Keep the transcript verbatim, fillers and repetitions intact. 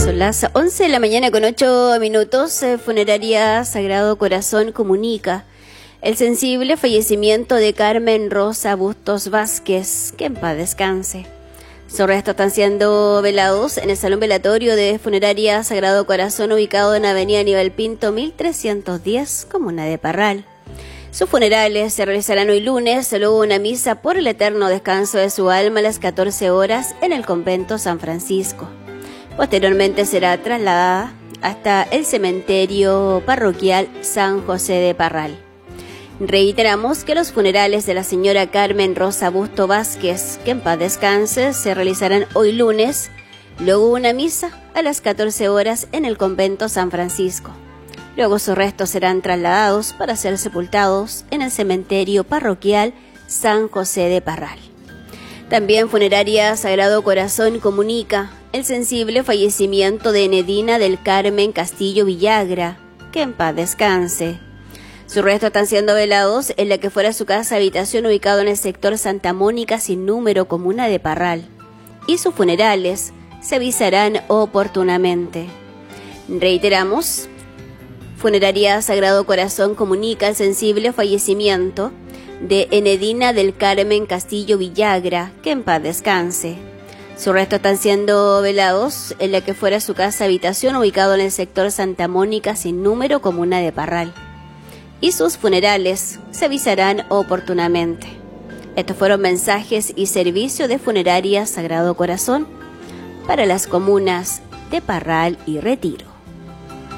Son las once de la mañana con ocho minutos. Funeraria Sagrado Corazón comunica el sensible fallecimiento de Carmen Rosa Bustos Vázquez, que en paz descanse. Sus restos están siendo velados en el salón velatorio de Funeraria Sagrado Corazón, ubicado en Avenida Aníbal Pinto mil trescientos diez, comuna de Parral. Sus funerales se realizarán hoy lunes, luego una misa por el eterno descanso de su alma a las catorce horas en el convento San Francisco. Posteriormente será trasladada hasta el cementerio parroquial San José de Parral. Reiteramos que los funerales de la señora Carmen Rosa Busto Vázquez, que en paz descanse, se realizarán hoy lunes, luego una misa a las catorce horas en el convento San Francisco. Luego sus restos serán trasladados para ser sepultados en el cementerio parroquial San José de Parral. También Funeraria Sagrado Corazón comunica el sensible fallecimiento de Enedina del Carmen Castillo Villagra, que en paz descanse. Sus restos están siendo velados en la que fuera su casa habitación ubicado en el sector Santa Mónica sin número, comuna de Parral, y sus funerales se avisarán oportunamente. Reiteramos, Funeraria Sagrado Corazón comunica el sensible fallecimiento de Enedina del Carmen Castillo Villagra, que en paz descanse. Sus restos están siendo velados en la que fuera su casa habitación ubicado en el sector Santa Mónica sin número, comuna de Parral, y sus funerales se avisarán oportunamente. Estos fueron mensajes y servicio de Funeraria Sagrado Corazón para las comunas de Parral y Retiro.